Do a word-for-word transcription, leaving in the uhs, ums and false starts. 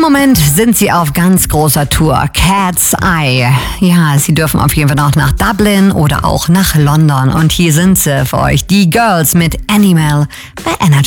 Moment sind sie auf ganz großer Tour. Cat's Eye. Ja, sie dürfen auf jeden Fall noch nach Dublin oder auch nach London. Und hier sind sie für euch, die Girls mit Animal bei Energy.